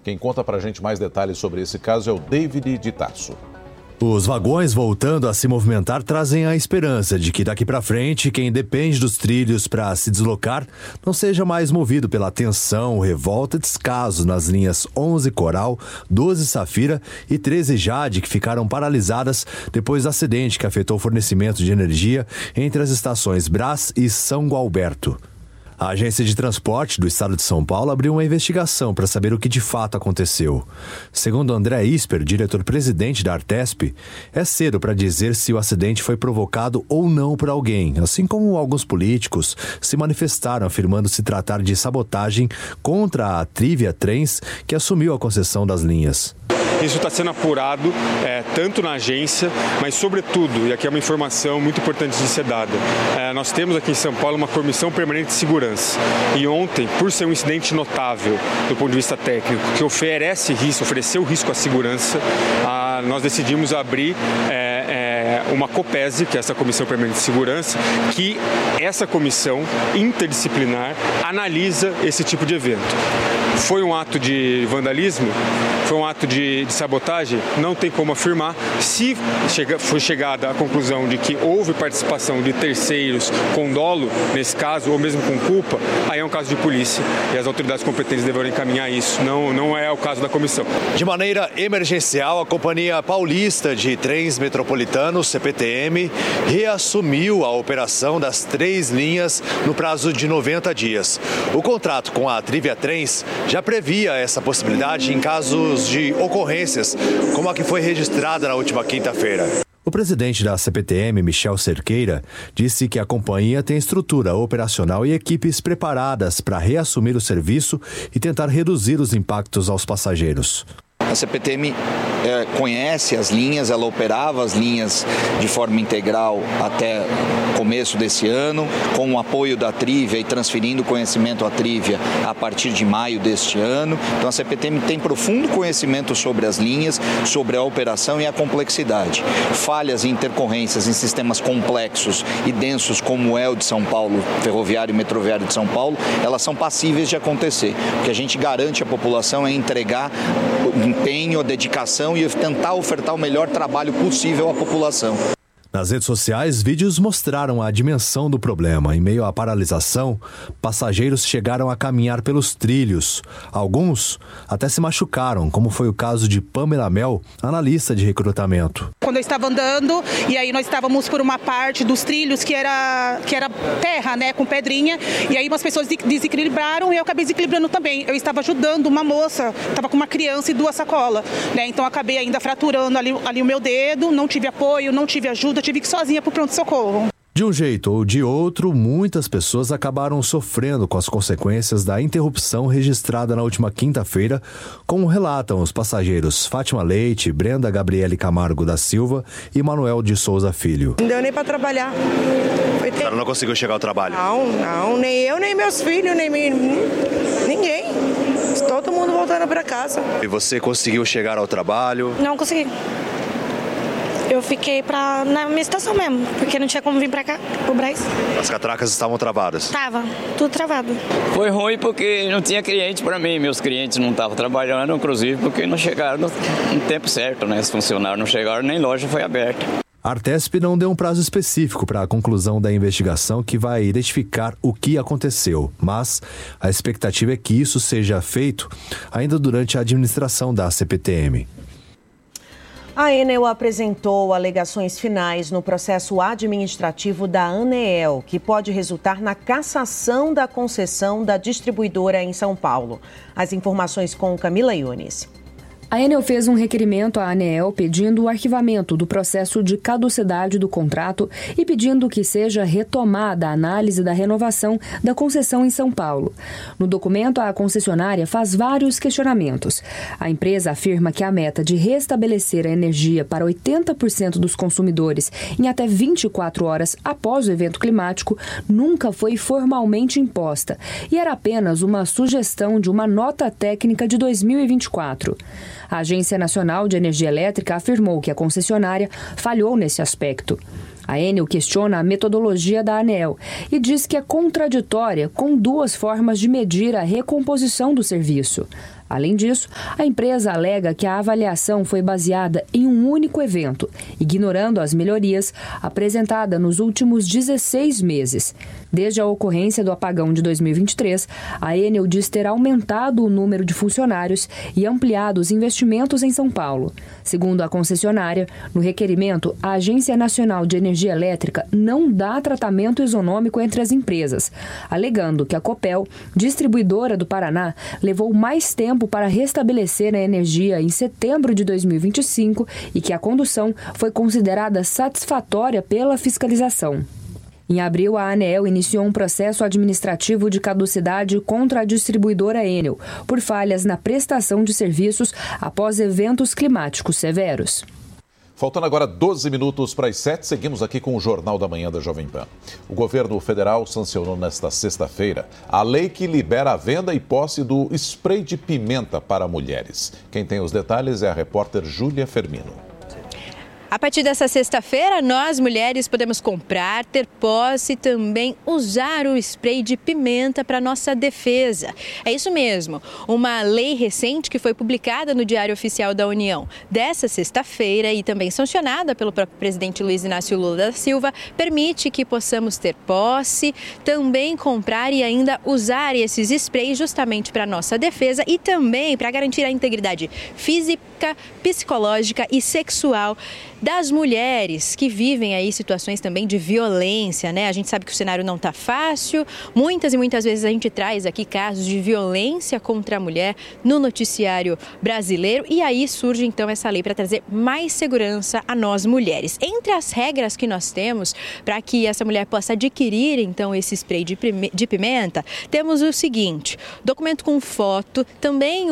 Quem conta pra gente mais detalhes sobre esse caso é o David de Tarso. Os vagões voltando a se movimentar trazem a esperança de que daqui para frente quem depende dos trilhos para se deslocar não seja mais movido pela tensão, revolta e descaso nas linhas 11 Coral, 12 Safira e 13 Jade, que ficaram paralisadas depois do acidente que afetou o fornecimento de energia entre as estações Brás e São Gualberto. A Agência de Transporte do Estado de São Paulo abriu uma investigação para saber o que de fato aconteceu. Segundo André Isper, diretor-presidente da Artesp, é cedo para dizer se o acidente foi provocado ou não por alguém, assim como alguns políticos se manifestaram afirmando se tratar de sabotagem contra a Trivia Trens, que assumiu a concessão das linhas. Isso está sendo apurado tanto na agência, mas sobretudo, e aqui é uma informação muito importante de ser dada, nós temos aqui em São Paulo uma comissão permanente de segurança. E ontem, por ser um incidente notável do ponto de vista técnico, que ofereceu risco à segurança, nós decidimos abrir uma COPESE, que é essa Comissão Permanente de Segurança, que essa comissão interdisciplinar analisa esse tipo de evento. Foi um ato de vandalismo? Foi um ato de sabotagem? Não tem como afirmar. Se foi chegada à conclusão de que houve participação de terceiros com dolo, nesse caso, ou mesmo com culpa, aí é um caso de polícia e as autoridades competentes deverão encaminhar isso. Não é o caso da comissão. De maneira emergencial, a Companhia Paulista de Trens Metropolitanos, CPTM, reassumiu a operação das 3 linhas no prazo de 90 dias. O contrato com a Trivia Trens já previa essa possibilidade em casos de ocorrências, como a que foi registrada na última quinta-feira. O presidente da CPTM, Michel Cerqueira, disse que a companhia tem estrutura operacional e equipes preparadas para reassumir o serviço e tentar reduzir os impactos aos passageiros. A CPTM conhece as linhas, ela operava as linhas de forma integral até o começo desse ano, com o apoio da Trivia e transferindo conhecimento à Trivia a partir de maio deste ano. Então a CPTM tem profundo conhecimento sobre as linhas, sobre a operação e a complexidade. Falhas e intercorrências em sistemas complexos e densos como é o de São Paulo, ferroviário e metroviário de São Paulo, elas são passíveis de acontecer. O que a gente garante à população é entregar empenho, a dedicação e tentar ofertar o melhor trabalho possível à população. Nas redes sociais, vídeos mostraram a dimensão do problema. Em meio à paralisação, passageiros chegaram a caminhar pelos trilhos. Alguns até se machucaram, como foi o caso de Pamela Mel, analista de recrutamento. Quando eu estava andando, e aí nós estávamos por uma parte dos trilhos que era terra, né, com pedrinha, e aí umas pessoas desequilibraram e eu acabei desequilibrando também. Eu estava ajudando uma moça, estava com uma criança e 2 sacolas, né, então acabei ainda fraturando ali o meu dedo, não tive apoio, não tive ajuda, tive que ir sozinha para o pronto-socorro. De um jeito ou de outro, muitas pessoas acabaram sofrendo com as consequências da interrupção registrada na última quinta-feira, como relatam os passageiros Fátima Leite, Brenda Gabriele Camargo da Silva e Manuel de Souza Filho. Não deu nem para trabalhar. A senhora não conseguiu chegar ao trabalho? Não, nem eu, nem meus filhos, nem ninguém. Todo mundo voltando para casa. E você conseguiu chegar ao trabalho? Não consegui. Eu fiquei na minha estação mesmo, porque não tinha como vir pra cá, pro Brás. As catracas estavam travadas? Tava, tudo travado. Foi ruim porque não tinha cliente pra mim, meus clientes não estavam trabalhando, inclusive porque não chegaram no tempo certo, né? Os funcionários não chegaram, nem loja foi aberta. A Artesp não deu um prazo específico para a conclusão da investigação que vai identificar o que aconteceu, mas a expectativa é que isso seja feito ainda durante a administração da CPTM. A Enel apresentou alegações finais no processo administrativo da Aneel, que pode resultar na cassação da concessão da distribuidora em São Paulo. As informações com Camila Yunes. A Enel fez um requerimento à ANEEL pedindo o arquivamento do processo de caducidade do contrato e pedindo que seja retomada a análise da renovação da concessão em São Paulo. No documento, a concessionária faz vários questionamentos. A empresa afirma que a meta de restabelecer a energia para 80% dos consumidores em até 24 horas após o evento climático nunca foi formalmente imposta e era apenas uma sugestão de uma nota técnica de 2024. A Agência Nacional de Energia Elétrica afirmou que a concessionária falhou nesse aspecto. A Enel questiona a metodologia da ANEEL e diz que é contraditória com 2 formas de medir a recomposição do serviço. Além disso, a empresa alega que a avaliação foi baseada em um único evento, ignorando as melhorias apresentadas nos últimos 16 meses. Desde a ocorrência do apagão de 2023, a Enel diz ter aumentado o número de funcionários e ampliado os investimentos em São Paulo. Segundo a concessionária, no requerimento, a Agência Nacional de Energia Elétrica não dá tratamento isonômico entre as empresas, alegando que a Copel, distribuidora do Paraná, levou mais tempo para restabelecer a energia em setembro de 2025 e que a condução foi considerada satisfatória pela fiscalização. Em abril, a ANEEL iniciou um processo administrativo de caducidade contra a distribuidora Enel por falhas na prestação de serviços após eventos climáticos severos. Faltando agora 12 minutos para as 7, seguimos aqui com o Jornal da Manhã da Jovem Pan. O governo federal sancionou nesta sexta-feira a lei que libera a venda e posse do spray de pimenta para mulheres. Quem tem os detalhes é a repórter Júlia Fermino. A partir dessa sexta-feira, nós mulheres podemos comprar, ter posse e também usar o spray de pimenta para nossa defesa. É isso mesmo, uma lei recente que foi publicada no Diário Oficial da União dessa sexta-feira e também sancionada pelo próprio presidente Luiz Inácio Lula da Silva, permite que possamos ter posse, também comprar e ainda usar esses sprays justamente para nossa defesa e também para garantir a integridade física, psicológica e sexual das mulheres que vivem aí situações também de violência, né? A gente sabe que o cenário não está fácil, muitas e muitas vezes a gente traz aqui casos de violência contra a mulher no noticiário brasileiro e aí surge então essa lei para trazer mais segurança a nós mulheres. Entre as regras que nós temos para que essa mulher possa adquirir então esse spray de pimenta, temos o seguinte: documento com foto, também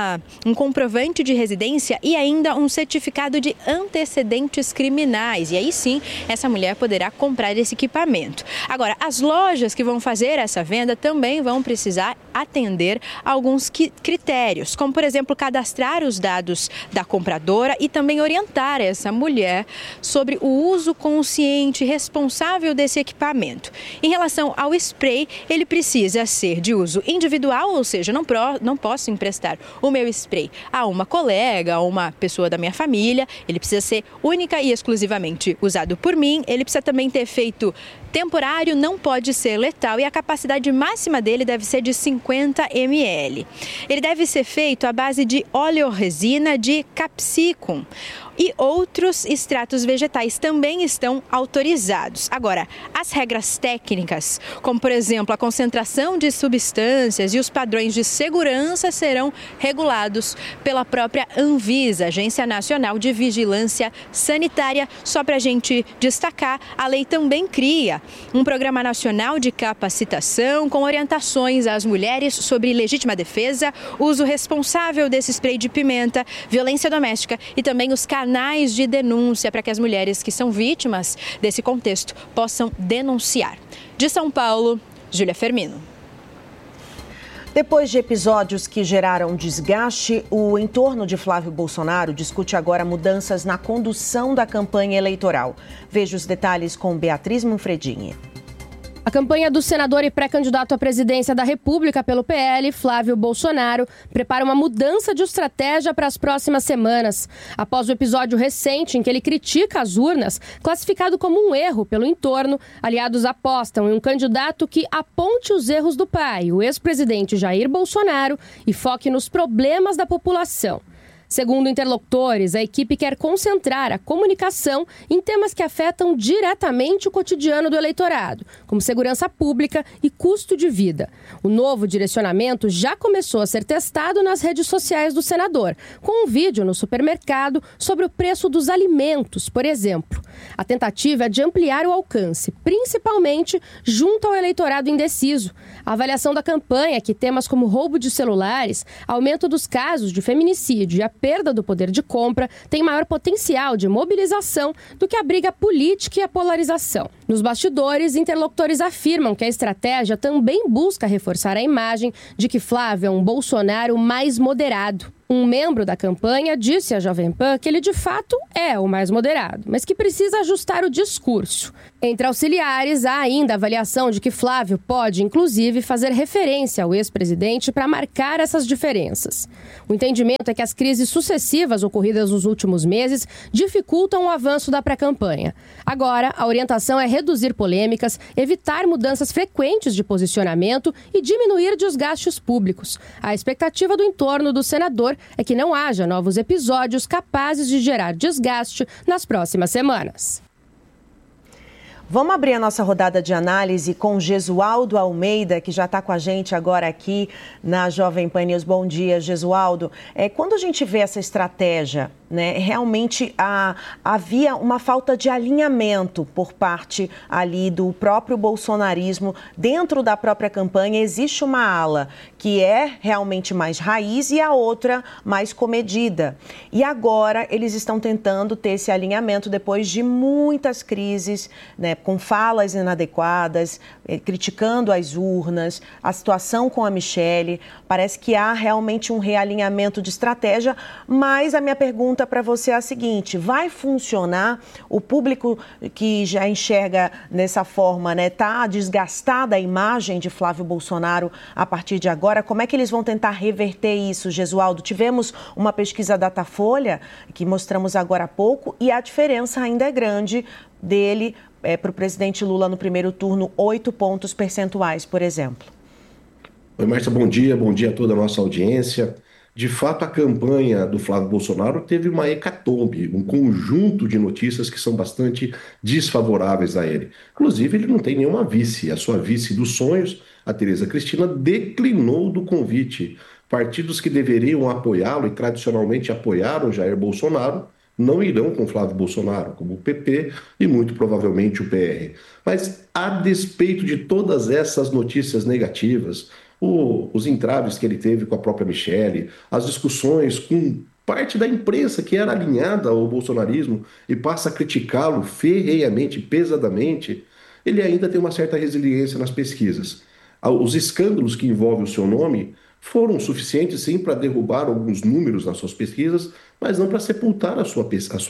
um comprovante de residência e ainda um certificado de antecedentes criminais. E aí sim, essa mulher poderá comprar esse equipamento. Agora, as lojas que vão fazer essa venda também vão precisar atender a alguns critérios, como, por exemplo, cadastrar os dados da compradora e também orientar essa mulher sobre o uso consciente e responsável desse equipamento. Em relação ao spray, ele precisa ser de uso individual, ou seja, não posso emprestar o meu spray a uma colega, a uma pessoa da minha família, ele precisa ser única e exclusivamente usado por mim, ele precisa também ter efeito temporário, não pode ser letal e a capacidade máxima dele deve ser de 50 ml. Ele deve ser feito à base de oleoresina de capsicum e outros extratos vegetais também estão autorizados. Agora, as regras técnicas, como por exemplo a concentração de substâncias e os padrões de segurança serão regulados pela própria Anvisa, Agência Nacional de Vigilância Sanitária. Só para a gente destacar, a lei também cria um programa nacional de capacitação com orientações às mulheres sobre legítima defesa, uso responsável desse spray de pimenta, violência doméstica e também os canais de denúncia para que as mulheres que são vítimas desse contexto possam denunciar. De São Paulo, Júlia Fermino. Depois de episódios que geraram desgaste, o entorno de Flávio Bolsonaro discute agora mudanças na condução da campanha eleitoral. Veja os detalhes com Beatriz Manfredini. A campanha do senador e pré-candidato à presidência da República pelo PL, Flávio Bolsonaro, prepara uma mudança de estratégia para as próximas semanas. Após o episódio recente em que ele critica as urnas, classificado como um erro pelo entorno, aliados apostam em um candidato que aponte os erros do pai, o ex-presidente Jair Bolsonaro, e foque nos problemas da população. Segundo interlocutores, a equipe quer concentrar a comunicação em temas que afetam diretamente o cotidiano do eleitorado, como segurança pública e custo de vida. O novo direcionamento já começou a ser testado nas redes sociais do senador, com um vídeo no supermercado sobre o preço dos alimentos, por exemplo. A tentativa é de ampliar o alcance, principalmente junto ao eleitorado indeciso. A avaliação da campanha é que temas como roubo de celulares, aumento dos casos de feminicídio e a perda do poder de compra tem maior potencial de mobilização do que a briga política e a polarização. Nos bastidores, interlocutores afirmam que a estratégia também busca reforçar a imagem de que Flávio é um Bolsonaro mais moderado. Um membro da campanha disse à Jovem Pan que ele de fato é o mais moderado, mas que precisa ajustar o discurso. Entre auxiliares, há ainda a avaliação de que Flávio pode, inclusive, fazer referência ao ex-presidente para marcar essas diferenças. O entendimento é que as crises sucessivas ocorridas nos últimos meses dificultam o avanço da pré-campanha. Agora, a orientação é reduzir polêmicas, evitar mudanças frequentes de posicionamento e diminuir desgastes públicos. A expectativa do entorno do senador é que não haja novos episódios capazes de gerar desgaste nas próximas semanas. Vamos abrir a nossa rodada de análise com Jesualdo Almeida, que já está com a gente agora aqui na Jovem Pan News. Bom dia, Jesualdo. Quando a gente vê essa estratégia, né, realmente havia uma falta de alinhamento por parte ali do próprio bolsonarismo. Dentro da própria campanha existe uma ala que é realmente mais raiz e a outra mais comedida. E agora eles estão tentando ter esse alinhamento depois de muitas crises, né, com falas inadequadas, criticando as urnas, a situação com a Michelle. Parece que há realmente um realinhamento de estratégia, mas a minha pergunta para você é a seguinte: vai funcionar? O público que já enxerga dessa forma, né, tá desgastada a imagem de Flávio Bolsonaro a partir de agora? Como é que eles vão tentar reverter isso, Jesualdo? Tivemos uma pesquisa Datafolha, que mostramos agora há pouco, e a diferença ainda é grande dele para o presidente Lula no primeiro turno, 8 pontos percentuais, por exemplo. Oi, Márcia, bom dia a toda a nossa audiência. De fato, a campanha do Flávio Bolsonaro teve uma hecatombe, um conjunto de notícias que são bastante desfavoráveis a ele. Inclusive, ele não tem nenhuma vice. A sua vice dos sonhos, a Tereza Cristina, declinou do convite. Partidos que deveriam apoiá-lo e tradicionalmente apoiaram Jair Bolsonaro não irão com Flávio Bolsonaro, como o PP e muito provavelmente o PR. Mas, a despeito de todas essas notícias negativas, os entraves que ele teve com a própria Michelle, as discussões com parte da imprensa que era alinhada ao bolsonarismo e passa a criticá-lo ferrenhamente, pesadamente, ele ainda tem uma certa resiliência nas pesquisas. Os escândalos que envolvem o seu nome foram suficientes, sim, para derrubar alguns números nas suas pesquisas, mas não para sepultar a sua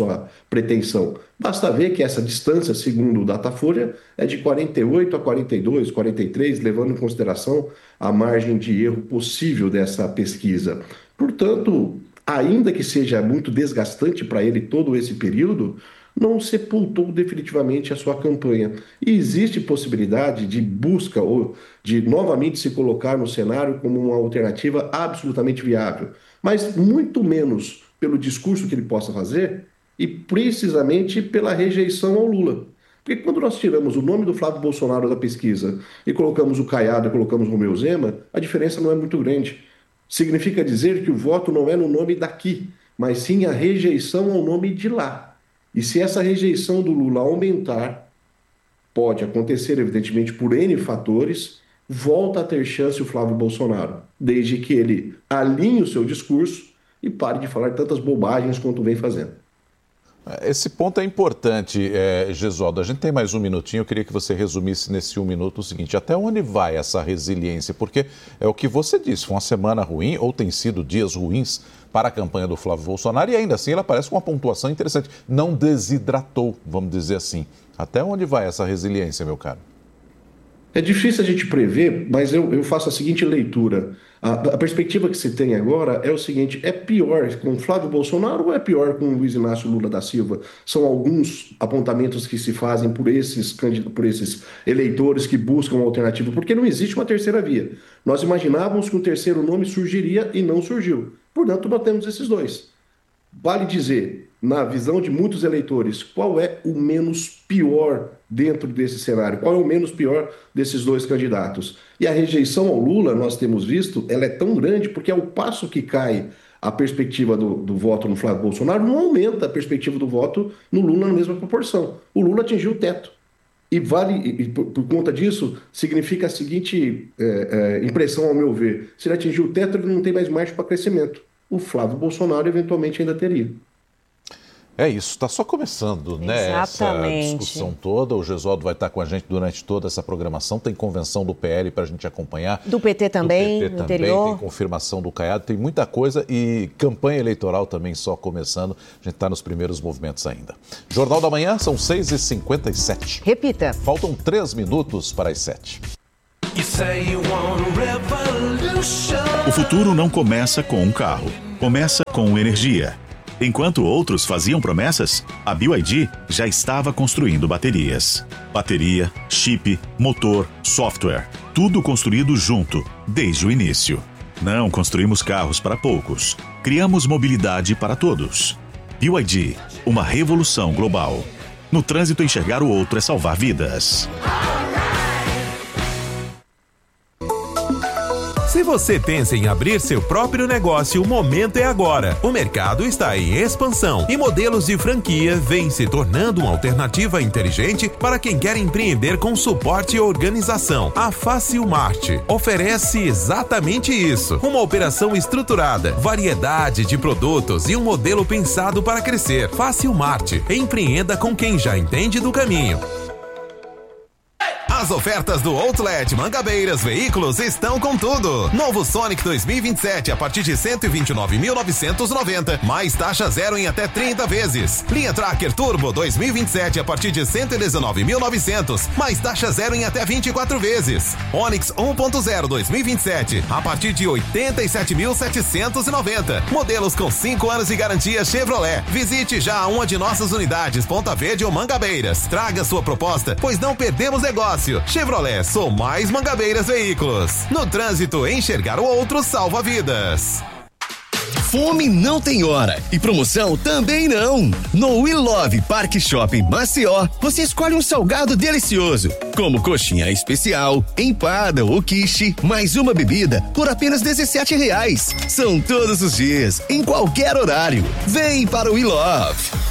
pretensão. Basta ver que essa distância, segundo o Datafolha, é de 48 a 42, 43, levando em consideração a margem de erro possível dessa pesquisa. Portanto, ainda que seja muito desgastante para ele todo esse período, não sepultou definitivamente a sua campanha. E existe possibilidade de busca ou de novamente se colocar no cenário como uma alternativa absolutamente viável, mas muito menos pelo discurso que ele possa fazer e precisamente pela rejeição ao Lula. Porque quando nós tiramos o nome do Flávio Bolsonaro da pesquisa e colocamos o Caiado e colocamos o Romeu Zema, a diferença não é muito grande. Significa dizer que o voto não é no nome daqui, mas sim a rejeição ao nome de lá. E se essa rejeição do Lula aumentar, pode acontecer, evidentemente, por N fatores, volta a ter chance o Flávio Bolsonaro, desde que ele alinhe o seu discurso e pare de falar tantas bobagens quanto vem fazendo. Esse ponto é importante, Jesualdo. A gente tem mais um minutinho, eu queria que você resumisse nesse 1 minuto o seguinte: até onde vai essa resiliência? Porque é o que você disse, foi uma semana ruim, ou tem sido dias ruins para a campanha do Flávio Bolsonaro, e ainda assim ela parece com uma pontuação interessante. Não desidratou, vamos dizer assim. Até onde vai essa resiliência, meu caro? É difícil a gente prever, mas eu faço a seguinte leitura. A perspectiva que se tem agora é o seguinte: é pior com Flávio Bolsonaro ou é pior com Luiz Inácio Lula da Silva? São alguns apontamentos que se fazem por esses eleitores que buscam uma alternativa, porque não existe uma terceira via. Nós imaginávamos que um terceiro nome surgiria e não surgiu. Portanto, nós temos esses dois. Vale dizer, na visão de muitos eleitores, qual é o menos pior dentro desse cenário? Qual é o menos pior desses dois candidatos? E a rejeição ao Lula, nós temos visto, ela é tão grande porque ao passo que cai a perspectiva do voto no Flávio Bolsonaro, não aumenta a perspectiva do voto no Lula na mesma proporção. O Lula atingiu o teto. E por conta disso, significa a seguinte impressão, ao meu ver: se ele atingir o teto, ele não tem mais margem para crescimento. O Flávio Bolsonaro eventualmente ainda teria. É isso, está só começando, né? Exatamente. Essa discussão toda. O Gesualdo vai estar com a gente durante toda essa programação. Tem convenção do PL para a gente acompanhar. Do PT também, no interior. Tem confirmação do Caiado, tem muita coisa e campanha eleitoral também só começando. A gente está nos primeiros movimentos ainda. Jornal da Manhã, são 6h57. Repita. Faltam 3 minutos para as 7. O futuro não começa com um carro, começa com energia. Enquanto outros faziam promessas, a BYD já estava construindo baterias. Bateria, chip, motor, software, tudo construído junto, desde o início. Não construímos carros para poucos, criamos mobilidade para todos. BYD, uma revolução global. No trânsito, enxergar o outro é salvar vidas. Se você pensa em abrir seu próprio negócio, o momento é agora. O mercado está em expansão e modelos de franquia vêm se tornando uma alternativa inteligente para quem quer empreender com suporte e organização. A Facilmart oferece exatamente isso. Uma operação estruturada, variedade de produtos e um modelo pensado para crescer. Facilmart. Empreenda com quem já entende do caminho. As ofertas do Outlet Mangabeiras Veículos estão com tudo. Novo Sonic 2027 a partir de 129.990, mais taxa zero em até 30 vezes. Linha Tracker Turbo 2027 a partir de 119.900, mais taxa zero em até 24 vezes. Onix 1.0 2027 a partir de 87.790. Modelos com 5 anos de garantia Chevrolet. Visite já uma de nossas unidades Ponta Verde ou Mangabeiras. Traga sua proposta, pois não perdemos negócio. Chevrolet, sou mais Mangabeiras Veículos. No trânsito, enxergar o outro salva vidas. Fome não tem hora e promoção também não. No We Love Park Shopping Maceió, você escolhe um salgado delicioso, como coxinha especial, empada ou quiche, mais uma bebida por apenas R$17. São todos os dias, em qualquer horário. Vem para o We Love.